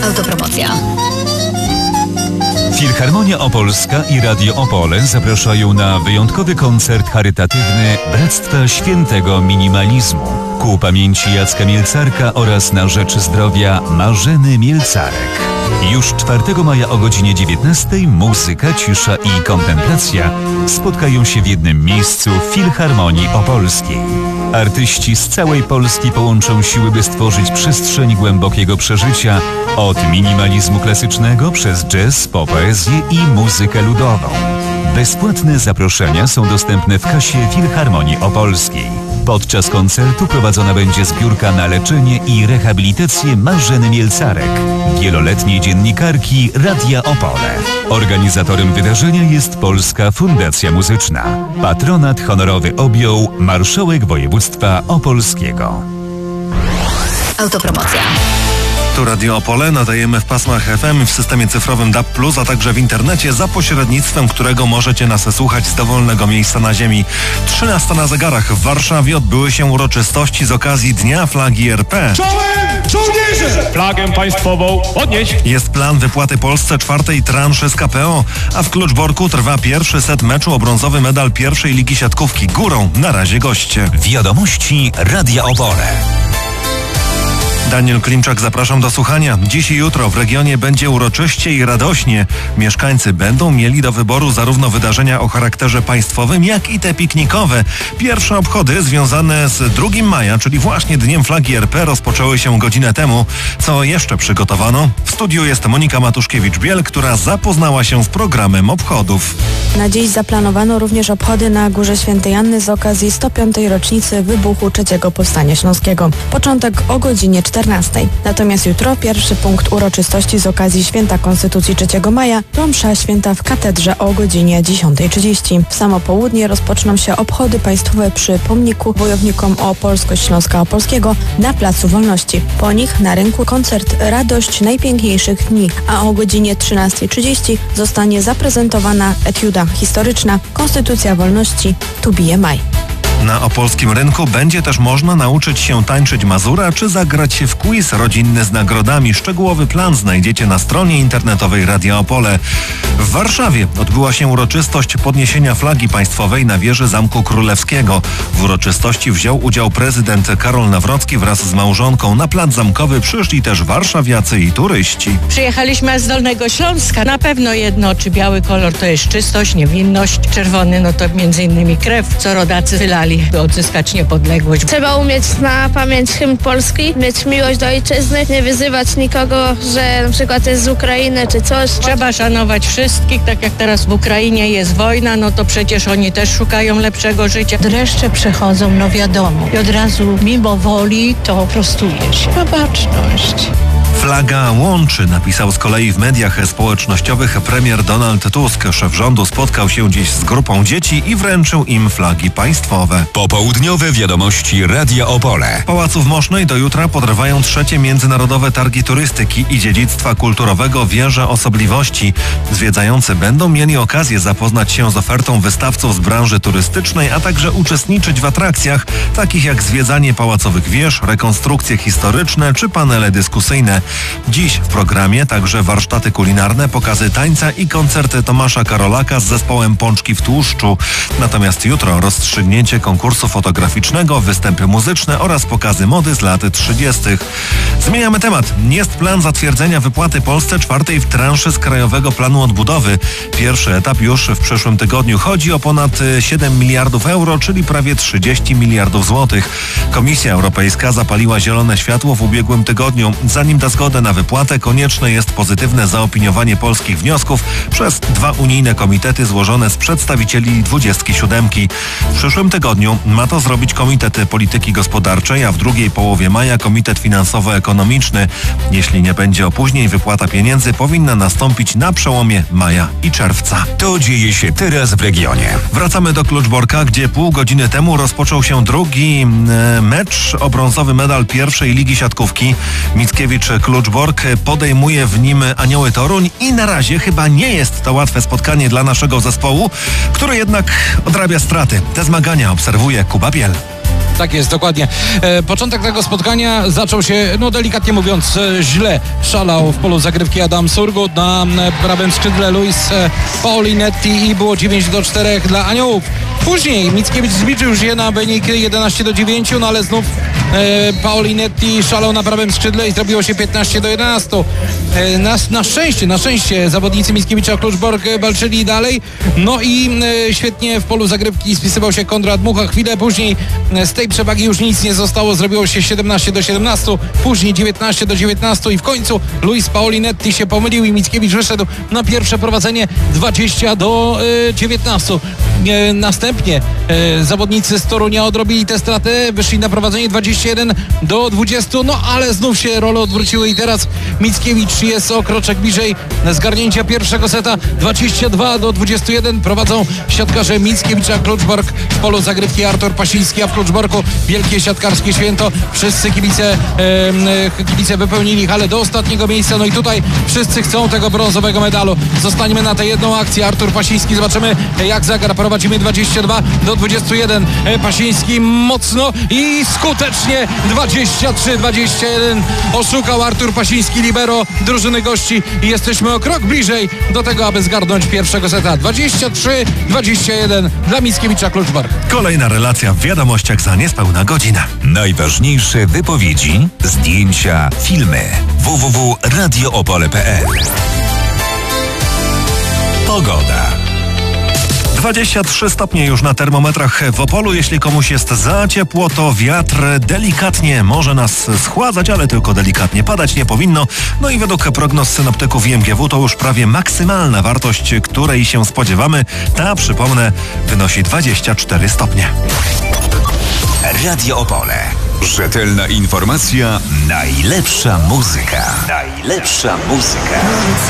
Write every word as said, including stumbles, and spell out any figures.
Autopromocja. Filharmonia Opolska i Radio Opole zapraszają na wyjątkowy koncert charytatywny Bractwa Świętego Minimalizmu ku pamięci Jacka Mielcarka oraz na rzecz zdrowia Marzeny Mielcarek. Już czwartego maja o godzinie dziewiętnastej muzyka, cisza i kontemplacja spotkają się w jednym miejscu w Filharmonii Opolskiej. Artyści z całej Polski połączą siły, by stworzyć przestrzeń głębokiego przeżycia od minimalizmu klasycznego przez jazz po poezję i muzykę ludową. Bezpłatne zaproszenia są dostępne w kasie Filharmonii Opolskiej. Podczas koncertu prowadzona będzie zbiórka na leczenie i rehabilitację Marzeny Mielcarek, wieloletniej dziennikarki Radia Opole. Organizatorem wydarzenia jest Polska Fundacja Muzyczna. Patronat honorowy objął marszałek województwa opolskiego. Autopromocja. Tu Radio Opole, nadajemy w pasmach F M, w systemie cyfrowym D A B plus, a także w internecie, za pośrednictwem którego możecie nas słuchać z dowolnego miejsca na ziemi. trzynasta na zegarach. W Warszawie odbyły się uroczystości z okazji Dnia Flagi R P. Czołem żołnierze! Flagę państwową podnieść! Jest plan wypłaty Polsce czwartej transzy z K P O, a w Kluczborku trwa pierwszy set meczu o brązowy medal pierwszej ligi siatkówki. Górą na razie goście. Wiadomości Radia Opole. Daniel Klimczak, zapraszam do słuchania. Dziś i jutro w regionie będzie uroczyście i radośnie. Mieszkańcy będą mieli do wyboru zarówno wydarzenia o charakterze państwowym, jak i te piknikowe. Pierwsze obchody związane z drugim maja, czyli właśnie Dniem Flagi R P, rozpoczęły się godzinę temu. Co jeszcze przygotowano? W studiu jest Monika Matuszkiewicz-Biel, która zapoznała się z programem obchodów. Na dziś zaplanowano również obchody na Górze Świętej Anny z okazji sto piątej rocznicy wybuchu trzeciego Powstania Śląskiego. Początek o godzinie czternastej. Natomiast jutro pierwszy punkt uroczystości z okazji Święta Konstytucji trzeciego maja to msza święta w katedrze o godzinie dziesiątej trzydzieści. W samo południe rozpoczną się obchody państwowe przy pomniku wojownikom o polskość Śląska Opolskiego na Placu Wolności. Po nich na rynku koncert Radość Najpiękniejszych Dni, a o godzinie trzynastej trzydzieści zostanie zaprezentowana etiuda historyczna Konstytucja Wolności Tu bije maj. Na opolskim rynku będzie też można nauczyć się tańczyć mazura czy zagrać w quiz rodzinny z nagrodami. Szczegółowy plan znajdziecie na stronie internetowej Radia Opole. W Warszawie odbyła się uroczystość podniesienia flagi państwowej na wieży Zamku Królewskiego. W uroczystości wziął udział prezydent Karol Nawrocki wraz z małżonką. Na plac zamkowy przyszli też warszawiacy i turyści. Przyjechaliśmy z Dolnego Śląska. Na pewno jedno, czy biały kolor to jest czystość, niewinność, czerwony no to między innymi krew, co rodacy wylali, by odzyskać niepodległość. Trzeba umieć na pamięć hymn polski, mieć miłość do ojczyzny, nie wyzywać nikogo, że na przykład jest z Ukrainy czy coś. Trzeba szanować wszystkich, tak jak teraz w Ukrainie jest wojna, no to przecież oni też szukają lepszego życia. Dreszcze przechodzą, no wiadomo. I od razu mimo woli to prostuje się. Ma baczność. Flaga łączy, napisał z kolei w mediach społecznościowych premier Donald Tusk. Szef rządu spotkał się dziś z grupą dzieci i wręczył im flagi państwowe. Popołudniowe wiadomości Radia Opole. W Pałacu w Mosznej do jutra potrwają trzecie Międzynarodowe Targi Turystyki i Dziedzictwa Kulturowego Wieże Osobliwości. Zwiedzający będą mieli okazję zapoznać się z ofertą wystawców z branży turystycznej, a także uczestniczyć w atrakcjach takich jak zwiedzanie pałacowych wież, rekonstrukcje historyczne czy panele dyskusyjne. Dziś w programie także warsztaty kulinarne, pokazy tańca i koncerty Tomasza Karolaka z zespołem Pączki w Tłuszczu. Natomiast jutro rozstrzygnięcie konkursu fotograficznego, występy muzyczne oraz pokazy mody z lat trzydziestych. Zmieniamy temat. Jest plan zatwierdzenia wypłaty Polsce czwartej w transzy z Krajowego Planu Odbudowy. Pierwszy etap już w przyszłym tygodniu. Chodzi o ponad siedem miliardów euro, czyli prawie trzydzieści miliardów złotych. Komisja Europejska zapaliła zielone światło w ubiegłym tygodniu. Zanim da zgodę na wypłatę, konieczne jest pozytywne zaopiniowanie polskich wniosków przez dwa unijne komitety złożone z przedstawicieli dwudziestki siódemki. W przyszłym tygodniu ma to zrobić Komitet Polityki Gospodarczej, a w drugiej połowie maja Komitet Finansowo-Ekonomiczny. Jeśli nie będzie opóźnień, wypłata pieniędzy powinna nastąpić na przełomie maja i czerwca. To dzieje się teraz w regionie. Wracamy do Kluczborka, gdzie pół godziny temu rozpoczął się drugi e, mecz o brązowy medal pierwszej ligi siatkówki. Mickiewicz Kluczbork podejmuje w nim Anioły Toruń i na razie chyba nie jest to łatwe spotkanie dla naszego zespołu, który jednak odrabia straty. Te zmagania obserwuje Kuba Biel. Tak jest, dokładnie. E, początek tego spotkania zaczął się, no delikatnie mówiąc, e, źle. Szalał w polu zagrywki Adam Surgut, na e, prawym skrzydle Luis e, Paulinetti i było dziewięć do czterech dla Aniołów. Później Mickiewicz zbliżył się na wynik jedenaście do dziewięciu, no ale znów e, Paulinetti szalał na prawym skrzydle i zrobiło się piętnaście do jedenastu. E, na, na szczęście, na szczęście zawodnicy Mickiewicza Kluczbork walczyli dalej, no i e, świetnie w polu zagrywki spisywał się Konrad Mucha. Chwilę później e, z tej przewagi już nic nie zostało, zrobiło się siedemnaście do siedemnastu, później dziewiętnaście do dziewiętnastu i w końcu Luis Paulinetti się pomylił i Mickiewicz wyszedł na pierwsze prowadzenie dwadzieścia do dziewiętnastu. E, następnie e, zawodnicy z Torunia odrobili tę stratę, wyszli na prowadzenie dwadzieścia jeden do dwudziestu, no ale znów się role odwróciły i teraz Mickiewicz jest o kroczek bliżej zgarnięcia pierwszego seta. Dwadzieścia dwa do dwudziestu jeden prowadzą siatkarze Mickiewicza Kluczbork. W polu zagrywki Artur Pasiński, a w Kluczborku wielkie siatkarskie święto. Wszyscy kibice, e, kibice wypełnili halę do ostatniego miejsca, no i tutaj wszyscy chcą tego brązowego medalu. Zostańmy na tę jedną akcję. Artur Pasiński, zobaczymy jak zagra. Prowadzimy dwadzieścia dwa do dwudziestu jeden. Pasiński mocno i skutecznie dwadzieścia trzy dwadzieścia jeden. Oszukał Artur Pasiński libero drużyny gości i jesteśmy o krok bliżej do tego, aby zgarnąć pierwszego seta. dwadzieścia trzy dwadzieścia jeden dla Mickiewicza Kluczbork. Kolejna relacja w wiadomościach za niespełna godzinę. Najważniejsze wypowiedzi, zdjęcia, filmy. w w w kropka radio opole kropka p l. Pogoda. dwadzieścia trzy stopnie już na termometrach w Opolu. Jeśli komuś jest za ciepło, to wiatr delikatnie może nas schładzać, ale tylko delikatnie. Padać nie powinno. No i według prognoz synoptyków i M G W to już prawie maksymalna wartość, której się spodziewamy. Ta, przypomnę, wynosi dwadzieścia cztery stopnie. Radio Opole. Rzetelna informacja, najlepsza muzyka. Najlepsza muzyka.